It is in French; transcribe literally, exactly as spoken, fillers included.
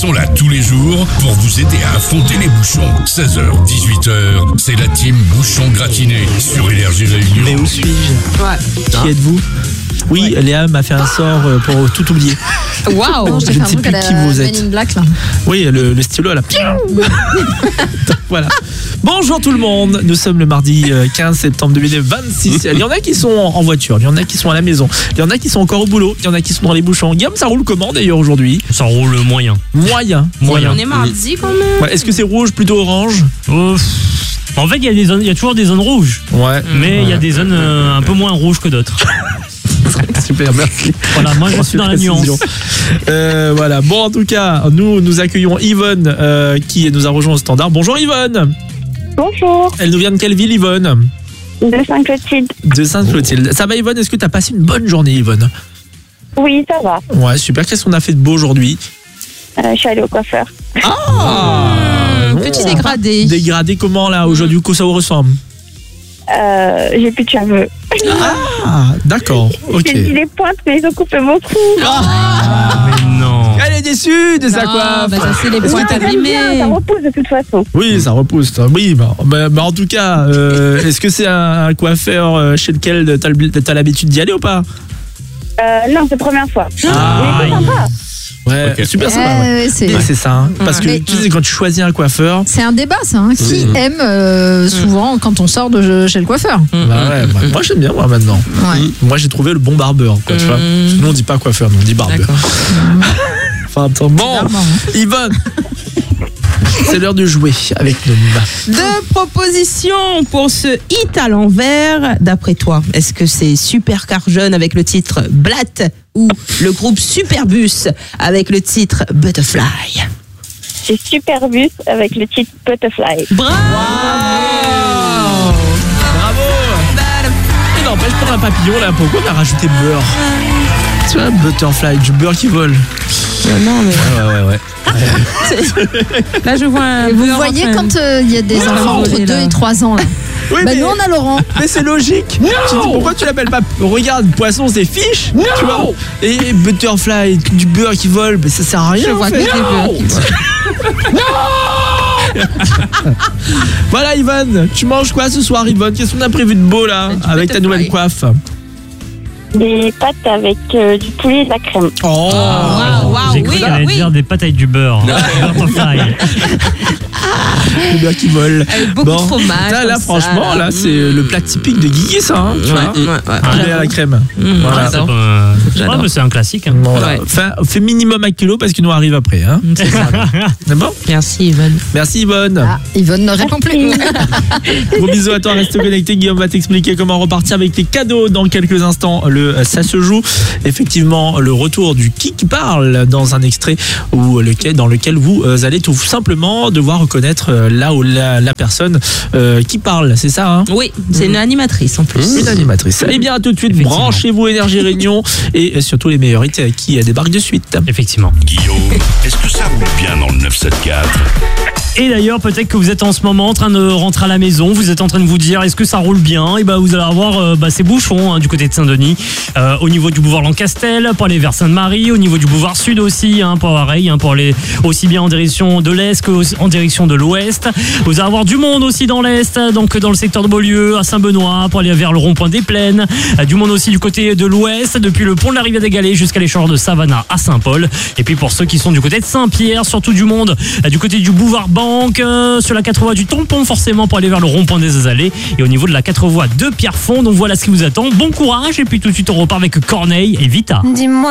sont là tous les jours pour vous aider à affronter les bouchons. seize heures, dix-huit heures, c'est la team Bouchon Gratiné sur Énergie Réunion. Mais où suis-je? Ouais. Qui êtes-vous? Oui, Léa m'a fait un sort pour tout oublier. Waouh. Non, je t'ai Je fait ne un sais truc plus à la qui vous êtes. Men in Black, là. Oui, le, le stylo là. Voilà. Bonjour tout le monde. Nous sommes le mardi quinze septembre deux mille vingt-six. Il y en a qui sont en voiture, il y en a qui sont à la maison, il y en a qui sont encore au boulot, il y en a qui sont dans les bouchons. Guillaume, ça roule comment d'ailleurs aujourd'hui? Ça roule moyen. Moyen. Moyen. On est mardi quand même. Ouais, est-ce que c'est rouge, plutôt orange? Euh, en fait, il y a des zones, il y a toujours des zones rouges, Ouais. mais il y a des zones euh, un peu moins rouges que d'autres. Super, merci. Voilà, moi je Pour suis dans cette la nuance. précision. Euh, voilà. Bon, en tout cas, nous nous accueillons Yvonne euh, qui nous a rejoint au standard. Bonjour Yvonne. Bonjour, Elle nous vient de quelle ville, Yvonne? de Saint-Clotilde. De Sainte-Clotilde. Ça va Yvonne? Est-ce que tu as passé une bonne journée, Yvonne? Oui, ça va. Ouais, super. Qu'est-ce qu'on a fait de beau aujourd'hui? Euh, je suis allée au coiffeur. Ah, Mmh, petit dégradé. Dégradé comment là aujourd'hui? Que ça vous ressemble? Euh, j'ai plus de cheveux. Ah, d'accord. Ok. J'ai mis les pointes, mais ils ont coupé beaucoup. Mais non. Elle est déçue de sa Non, coiffe. bah ça c'est les pointes J'aime bien, abîmées. ça repousse de toute façon. Oui, ça repousse. Oui, bah, bah, bah, en tout cas, euh, est-ce que c'est un, un coiffeur euh, chez lequel t'as le- t'as l'habitude d'y aller ou pas? Euh, non, c'est la première fois. Ah, Mais c'est sympa. Ouais, Ok. super sympa. Ouais, Ouais. ouais, c'est... Et c'est ça, hein. Parce que Mais- tu sais, quand tu choisis un coiffeur, C'est un débat, ça. Hein. Qui Mmh. aime euh, souvent quand on sort de chez le coiffeur? bah ouais, bah, moi j'aime bien moi maintenant. Ouais. Moi j'ai trouvé le bon barbeur, quoi, tu vois. Mmh. Nous on dit pas coiffeur, nous on dit barbeur. D'accord. Enfin, attends, bon, Clairement, hein. Yvonne, c'est l'heure de jouer avec nos mains. Deux propositions pour ce hit à l'envers, d'après toi. Est-ce que c'est Supercar Jeune avec le titre Blatt ou le groupe Superbus avec le titre Butterfly? C'est Superbus avec le titre Butterfly. Bravo. Bravo. Et n'empêche, pour un papillon là, pourquoi on a rajouté beurre? Tu vois, butterfly, du beurre qui vole. Non, mais Ouais, ouais, ouais. là je vois un. Et vous beurre voyez en train- quand il y a des Ouais, enfants entre rigoler, deux là. et trois ans, là. Oui, Bah mais, nous, on a Laurent. mais c'est logique. Tu dis, pourquoi tu l'appelles pas? Regarde, poisson c'est fish, tu vois. Et butterfly, du beurre qui vole, mais ça sert à rien. Je en vois que fait. des beurres qui volent. Voilà Yvonne, tu manges quoi ce soir Yvonne? Qu'est-ce qu'on a prévu de beau là Du avec ta butterfly. nouvelle coiffe? Des pâtes avec euh, du poulet et de la crème. Oh, Waouh, waouh, J'ai cru oui, qu'elle allait oui. dire des pâtes avec du beurre. Butterfly. le beurre qui vole. Avec beaucoup de fromage, Là, là comme franchement, ça. là c'est le plat typique de Guigui ça, hein, tu Ouais, vois. ouais, ouais. Poulet à la crème. Mmh, Voilà. Ouais, c'est j'adore. pas- J'adore. Ouais, mais c'est un classique. hein. Voilà. Ouais. Fais, fais minimum un kilo parce qu'il nous arrive après. Hein. C'est ça. C'est bon? Merci Yvonne. Merci Yvonne. Ah, Yvonne ne répond plus. Gros bisous à toi, reste connecté. Guillaume va t'expliquer comment repartir avec tes cadeaux dans quelques instants. Le euh, ça se joue. Effectivement, le retour du qui qui parle dans un extrait où lequel, dans lequel vous euh, allez tout simplement devoir reconnaître euh, là où la, la personne euh, qui parle. C'est ça, hein? Oui, c'est une animatrice en plus. Une animatrice. Eh bien, à tout de suite, Effectivement. branchez-vous Énergie Réunion et surtout les meilleurs hits qui débarquent de suite. Effectivement. Guillaume, est-ce que ça roule bien dans le neuf cent soixante-quatre? Et d'ailleurs, peut-être que vous êtes en ce moment en train de rentrer à la maison, vous êtes en train de vous dire est-ce que ça roule bien? Et ben vous allez avoir euh, bah, ces bouchons hein, du côté de Saint-Denis, euh, au niveau du boulevard Lancastel, pour aller vers Sainte-Marie, au niveau du boulevard Sud aussi, hein, pareil, hein, pour aller aussi bien en direction de l'Est qu'en direction de l'Ouest. Vous allez avoir du monde aussi dans l'Est, donc dans le secteur de Beaulieu, à Saint-Benoît, pour aller vers le rond-point des Plaines. Euh, du monde aussi du côté de l'Ouest, depuis le pont de la Rivière des Galets jusqu'à l'échangeur de Savannah à Saint-Paul. Et puis pour ceux qui sont du côté de Saint-Pierre, surtout du monde euh, du côté du boulevard Banque, euh, sur la quatre voies du Tampon forcément pour aller vers le rond-point des Azalées et au niveau de la quatre voies de Pierrefonds. Donc voilà ce qui vous attend. Bon courage et puis tout de suite on repart avec Corneille et Vita. Dis-moi.